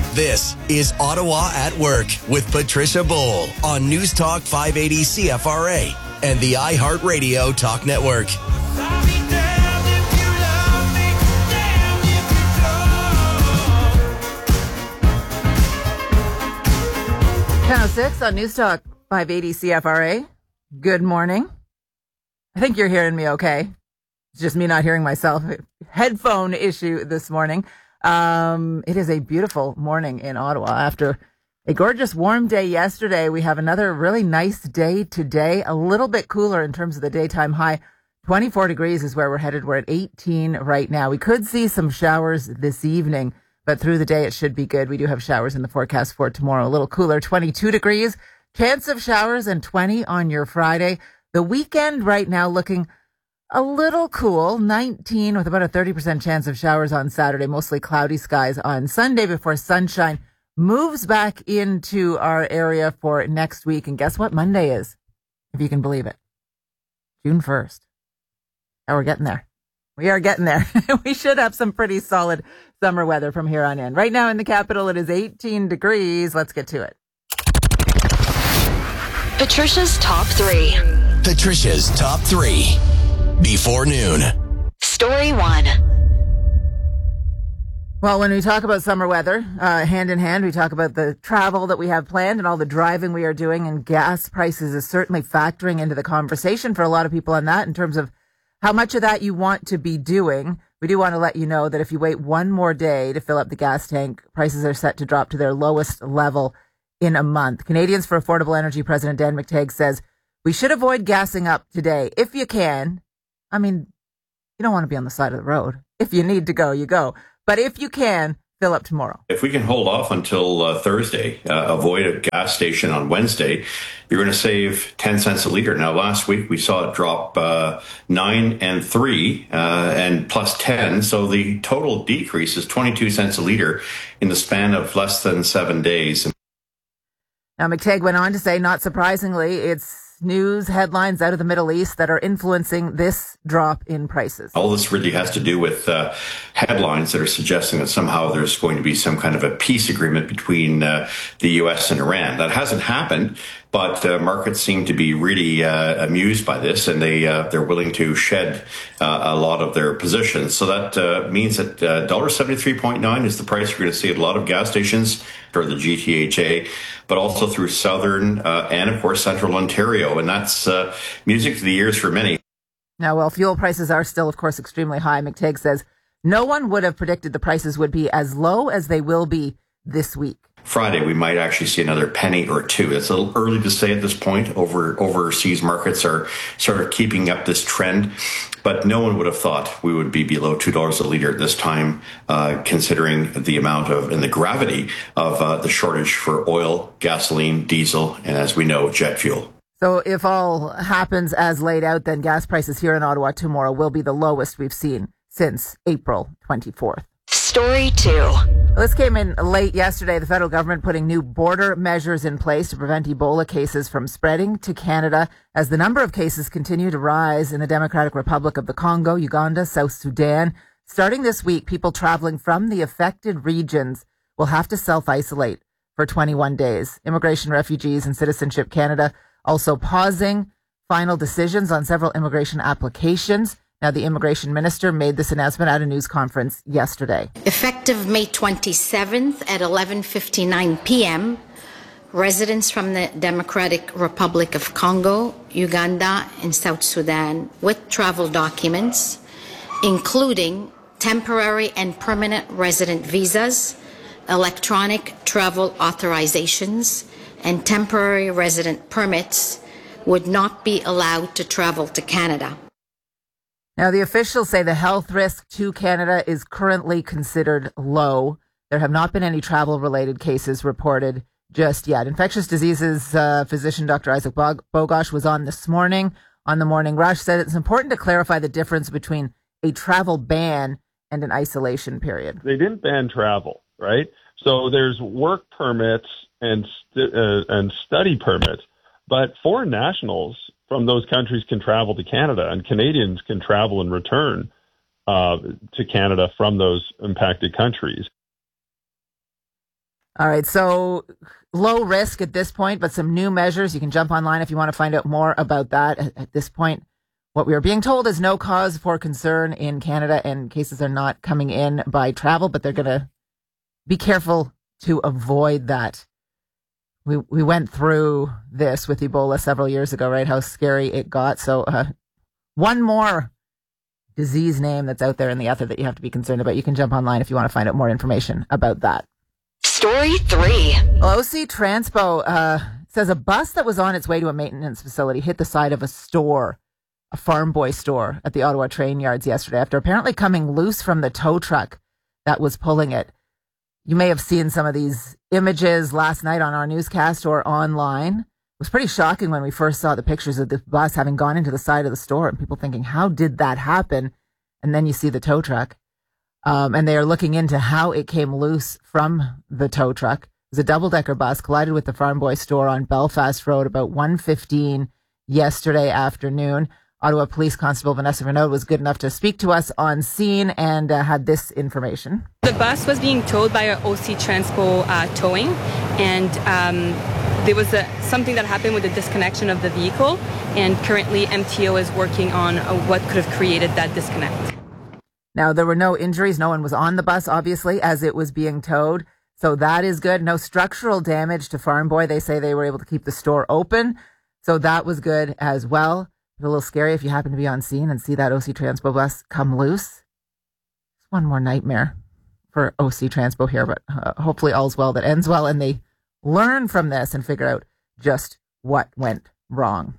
This is Ottawa at Work with Patricia Bowl on News Talk 580 CFRA and the iHeartRadio Talk Network. Channel 6 on News Talk 580 CFRA. Good morning. I think you're hearing me okay. It's just me not hearing myself. Headphone issue this morning. It is a beautiful morning in Ottawa. After a gorgeous warm day yesterday, we have another really nice day today. A little bit cooler in terms of the daytime high. 24 degrees is where we're headed. We're at 18 right now. We could see some showers this evening, but through the day it should be good. We do have showers in the forecast for tomorrow. A little cooler, 22 degrees. Chance of showers and 20 on your Friday. The weekend right now looking a little cool, 19 with about a 30% chance of showers on Saturday, mostly cloudy skies on Sunday before sunshine moves back into our area for next week. And guess what Monday is, if you can believe it? June 1st. Now we're getting there. We are getting there. We should have some pretty solid summer weather from here on in. Right now in the capital, it is 18 degrees. Let's get to it. Patricia's Top 3. Patricia's Top 3. Before noon. Story 1. Well, when we talk about summer weather, hand in hand, we talk about the travel that we have planned and all the driving we are doing, and gas prices is certainly factoring into the conversation for a lot of people on that in terms of how much of that you want to be doing. We do want to let you know that if you wait one more day to fill up the gas tank, prices are set to drop to their lowest level in a month. Canadians for Affordable Energy President Dan McTeague says we should avoid gassing up today if you can. I mean, you don't want to be on the side of the road. If you need to go, you go. But if you can, fill up tomorrow. If we can hold off until Thursday, avoid a gas station on Wednesday, you're going to save 10 cents a litre. Now, last week we saw it drop 9 and 3 and plus 10. So the total decrease is 22 cents a litre in the span of less than 7 days. Now, McTeague went on to say, not surprisingly, it's news headlines out of the Middle East that are influencing this drop in prices. All this really has to do with headlines that are suggesting that somehow there's going to be some kind of a peace agreement between the U.S. and Iran. That hasn't happened, but markets seem to be really amused by this, and they're willing to shed a lot of their positions. So that means that $1.73.9 is the price you're going to see at a lot of gas stations or the GTHA, but also through southern and, of course, central Ontario. And that's music to the ears for many. Now, while fuel prices are still, of course, extremely high, McTeague says no one would have predicted the prices would be as low as they will be this week. Friday, we might actually see another penny or two. It's a little early to say at this point. Overseas markets are sort of keeping up this trend, but no one would have thought we would be below $2 a litre at this time, considering the amount of and the gravity of the shortage for oil, gasoline, diesel, and as we know, jet fuel. So if all happens as laid out, then gas prices here in Ottawa tomorrow will be the lowest we've seen since April 24th. Story 2. This came in late yesterday. The federal government putting new border measures in place to prevent Ebola cases from spreading to Canada as the number of cases continue to rise in the Democratic Republic of the Congo, Uganda, South Sudan. Starting this week, people traveling from the affected regions will have to self-isolate for 21 days. Immigration, Refugees and Citizenship Canada also pausing final decisions on several immigration applications. Now, the immigration minister made this announcement at a news conference yesterday. Effective May 27th at 11:59 p.m., residents from the Democratic Republic of Congo, Uganda, and South Sudan with travel documents, including temporary and permanent resident visas, electronic travel authorizations, and temporary resident permits, would not be allowed to travel to Canada. Now, the officials say the health risk to Canada is currently considered low. There have not been any travel-related cases reported just yet. Infectious diseases physician Dr. Isaac Bogosh was on this morning on the Morning Rush, said it's important to clarify the difference between a travel ban and an isolation period. They didn't ban travel, right? So there's work permits and study permits, but foreign nationals from those countries can travel to Canada, and Canadians can travel and return to Canada from those impacted countries. All right, so low risk at this point, but some new measures. You can jump online if you want to find out more about that. At this point, what we are being told is no cause for concern in Canada, and cases are not coming in by travel, but they're going to be careful to avoid that. We went through this with Ebola several years ago, right? How scary it got. So one more disease name that's out there in the ether that you have to be concerned about. You can jump online if you want to find out more information about that. Story 3. OC Transpo says a bus that was on its way to a maintenance facility hit the side of a store, a Farm Boy store at the Ottawa train yards yesterday after apparently coming loose from the tow truck that was pulling it. You may have seen some of these images last night on our newscast or online. It was pretty shocking when we first saw the pictures of the bus having gone into the side of the store and people thinking, how did that happen? And then you see the tow truck. And they are looking into how it came loose from the tow truck. It was a double-decker bus, collided with the Farm Boy store on Belfast Road about 1:15 yesterday afternoon. Ottawa Police Constable Vanessa Renaud was good enough to speak to us on scene and had this information. The bus was being towed by an OC Transpo towing, and there was something that happened with the disconnection of the vehicle, and currently MTO is working on what could have created that disconnect. Now, there were no injuries. No one was on the bus, obviously, as it was being towed. So that is good. No structural damage to Farm Boy. They say they were able to keep the store open. So that was good as well. It's a little scary if you happen to be on scene and see that OC Transpo bus come loose. It's one more nightmare for OC Transpo here, but hopefully all's well that ends well and they learn from this and figure out just what went wrong.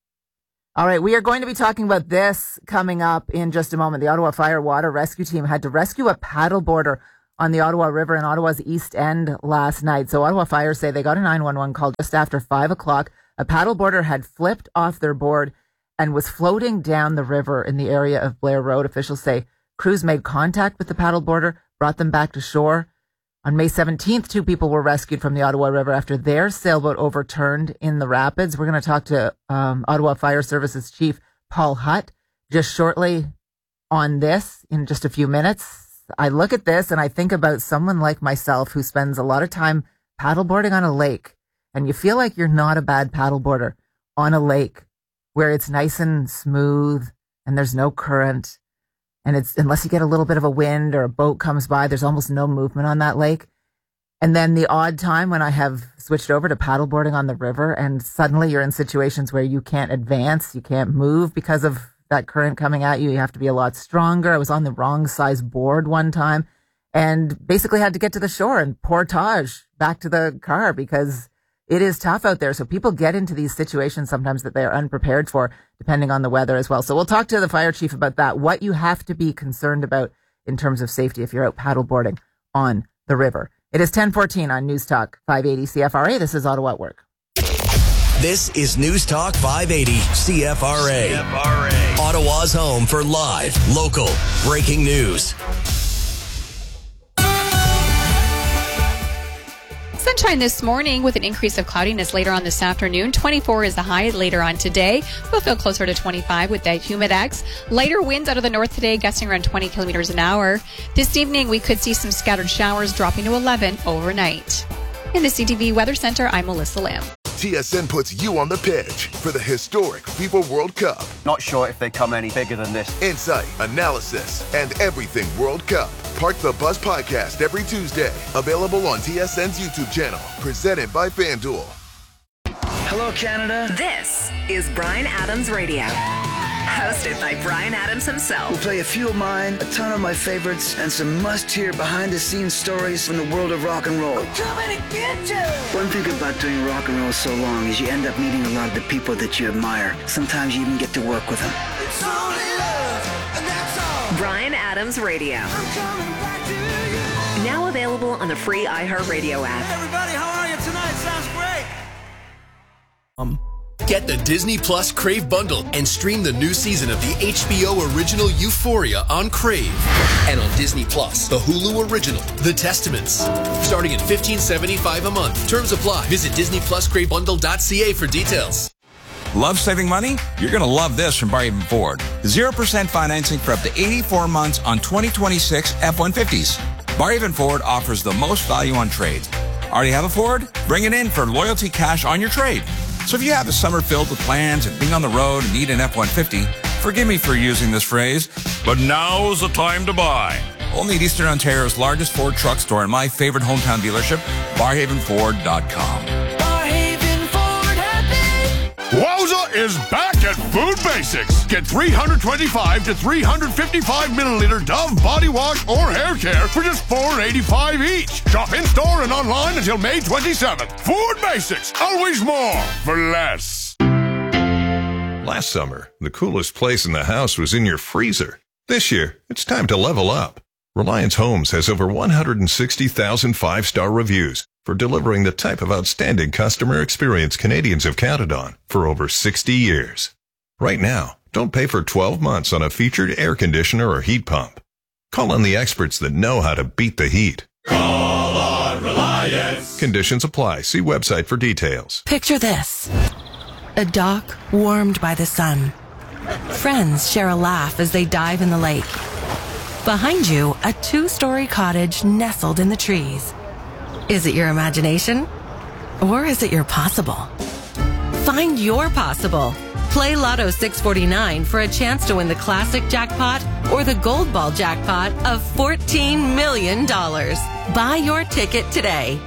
All right, we are going to be talking about this coming up in just a moment. The Ottawa Fire Water Rescue Team had to rescue a paddleboarder on the Ottawa River in Ottawa's East End last night. So Ottawa Fire say they got a 911 call just after 5 o'clock. A paddleboarder had flipped off their board and was floating down the river in the area of Blair Road. Officials say crews made contact with the paddleboarder, brought them back to shore. On May 17th, 2 people were rescued from the Ottawa River after their sailboat overturned in the rapids. We're going to talk to Ottawa Fire Services Chief Paul Hutt just shortly on this in just a few minutes. I look at this and I think about someone like myself who spends a lot of time paddleboarding on a lake, and you feel like you're not a bad paddleboarder on a lake where it's nice and smooth and there's no current. And it's, unless you get a little bit of a wind or a boat comes by, there's almost no movement on that lake. And then the odd time when I have switched over to paddleboarding on the river and suddenly you're in situations where you can't advance, you can't move because of that current coming at you. You have to be a lot stronger. I was on the wrong size board one time and basically had to get to the shore and portage back to the car because it is tough out there. So people get into these situations sometimes that they are unprepared for, depending on the weather as well. So we'll talk to the fire chief about that, what you have to be concerned about in terms of safety if you're out paddleboarding on the river. It is 10:14 on News Talk 580 CFRA. This is Ottawa at Work. This is News Talk 580 CFRA. Ottawa's home for live, local, breaking news. Sunshine this morning with an increase of cloudiness later on this afternoon. 24 is the high later on today. We'll feel closer to 25 with that humidex. Lighter winds out of the north today, gusting around 20 kilometers an hour. This evening, we could see some scattered showers dropping to 11 overnight. In the CTV Weather Center, I'm Melissa Lamb. TSN puts you on the pitch for the historic FIFA World Cup. Not sure if they come any bigger than this. Insight, analysis, and everything World Cup. Park the Bus podcast every Tuesday. Available on TSN's YouTube channel. Presented by FanDuel. Hello, Canada. This is Bryan Adams Radio. Hosted by Bryan Adams himself. We'll play a few of mine, a ton of my favorites, and some must-hear behind-the-scenes stories from the world of rock and roll. I'm coming to get you! One thing about doing rock and roll so long is you end up meeting a lot of the people that you admire. Sometimes you even get to work with them. It's only love, and that's all. Bryan Adams Radio. I'm coming back to you. Now available on the free iHeartRadio app. Hey everybody, how are you tonight? Sounds great. Get the Disney Plus Crave bundle and stream the new season of the HBO original Euphoria on Crave. And on Disney Plus, the Hulu original, The Testaments. Starting at $15.75 a month. Terms apply. Visit DisneyPlusCraveBundle.ca for details. Love saving money? You're going to love this from Barry Ford. 0% financing for up to 84 months on 2026 F-150s. Barry Ford offers the most value on trades. Already have a Ford? Bring it in for loyalty cash on your trade. So if you have a summer filled with plans and being on the road and need an F-150, forgive me for using this phrase, but now's the time to buy. Only at Eastern Ontario's largest Ford truck store and my favorite hometown dealership, BarhavenFord.com. Barhaven Ford Happy! Wowza is back at Food Basics. Get 325 to 355 milliliter Dove body wash or hair care for just $4.85 each. Shop in store and online until May 27th. Food Basics, always more for less. Last summer, the coolest place in the house was in your freezer. This year, it's time to level up. Reliance Homes has over 160,000 five-star reviews for delivering the type of outstanding customer experience Canadians have counted on for over 60 years. Right now, don't pay for 12 months on a featured air conditioner or heat pump. Call on the experts that know how to beat the heat. Call on Reliance. Conditions apply. See website for details. Picture this. A dock warmed by the sun. Friends share a laugh as they dive in the lake. Behind you, a 2-story cottage nestled in the trees. Is it your imagination? Or is it your possible? Find your possible. Play Lotto 649 for a chance to win the classic jackpot or the gold ball jackpot of $14 million. Buy your ticket today.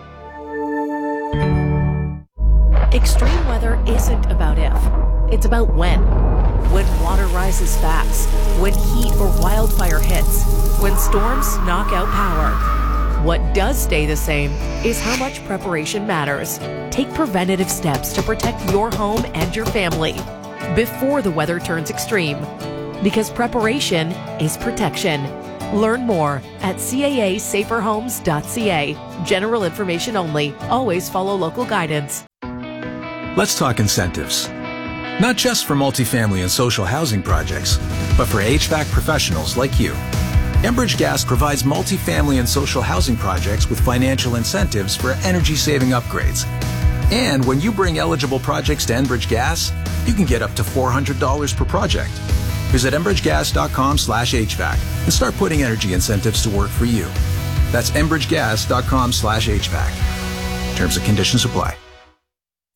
Extreme weather isn't about if, it's about when. When water rises fast, when heat or wildfire hits, when storms knock out power. What does stay the same is how much preparation matters. Take preventative steps to protect your home and your family before the weather turns extreme. Because preparation is protection. Learn more at caasaferhomes.ca. General information only. Always follow local guidance. Let's talk incentives. Not just for multifamily and social housing projects, but for HVAC professionals like you. Enbridge Gas provides multifamily and social housing projects with financial incentives for energy-saving upgrades. And when you bring eligible projects to Enbridge Gas, you can get up to $400 per project. Visit enbridgegas.com/HVAC and start putting energy incentives to work for you. That's enbridgegas.com/HVAC. Terms and conditions apply.